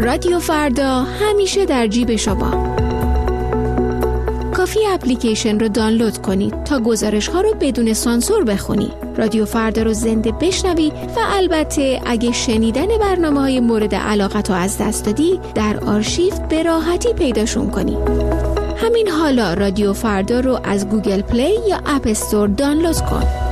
رادیو فردا همیشه در جیب شما. کافی اپلیکیشن رو دانلود کنید تا گزارش‌ها رو بدون سانسور بخونید. رادیو فردا رو زنده بشنوید و البته اگه شنیدن برنامه‌های مورد علاقت رو از دست دادی در آرشیو به راحتی پیداشون کنی. همین حالا رادیو فردا رو از گوگل پلی یا اپ استور دانلود کن.